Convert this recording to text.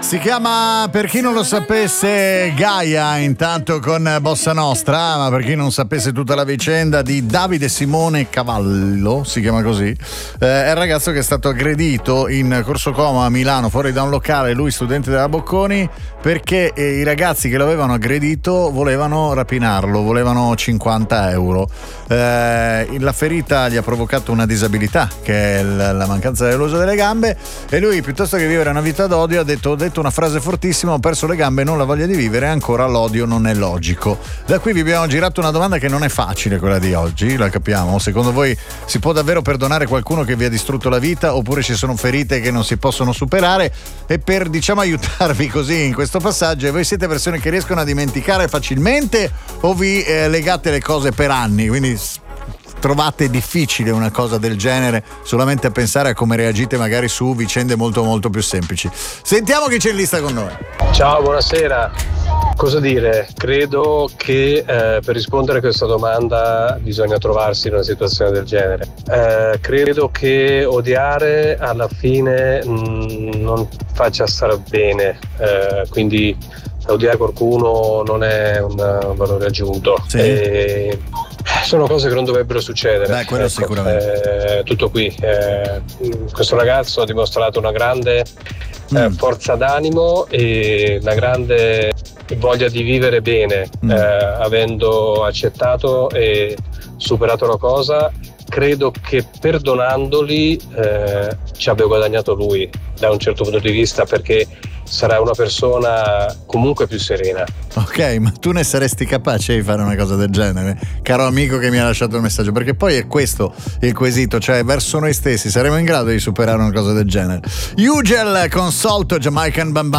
Si chiama, per chi non lo sapesse, Gaia, intanto con Bossa Nostra, ma per chi non sapesse tutta la vicenda di Davide Simone Cavallo, si chiama così, è il ragazzo che è stato aggredito in Corso Como a Milano, fuori da un locale, lui studente della Bocconi, perché i ragazzi che l'avevano aggredito volevano rapinarlo, volevano 50 euro. La ferita gli ha provocato una disabilità, che è la mancanza dell'uso delle gambe, e lui, piuttosto che vivere una vita d'odio, ho detto una frase fortissima: ho perso le gambe e non la voglia di vivere, ancora l'odio non è logico. Da qui vi abbiamo girato una domanda che non è facile, quella di oggi, la capiamo. Secondo voi si può davvero perdonare qualcuno che vi ha distrutto la vita, oppure ci sono ferite che non si possono superare? E per, diciamo, aiutarvi così in questo passaggio, voi siete persone che riescono a dimenticare facilmente o vi legate le cose per anni, quindi trovate difficile una cosa del genere solamente a pensare a come reagite magari su vicende molto molto più semplici? Sentiamo chi c'è in lista con noi. Ciao, buonasera. Cosa dire? Credo che per rispondere a questa domanda bisogna trovarsi in una situazione del genere. Credo che odiare alla fine non faccia stare bene, quindi odiare qualcuno non è un valore aggiunto. Sì. Sono cose che non dovrebbero succedere. Beh, quello sicuramente. Tutto qui. Questo ragazzo ha dimostrato una grande forza d'animo e una grande voglia di vivere bene, avendo accettato e superato la cosa. Credo che perdonandoli ci abbia guadagnato lui da un certo punto di vista, perché sarà una persona comunque più serena. Ok, ma tu ne saresti capace di fare una cosa del genere, caro amico che mi ha lasciato il messaggio? Perché poi è questo il quesito, cioè verso noi stessi saremo in grado di superare una cosa del genere. Ugel con Solto, Jamaican Bambam.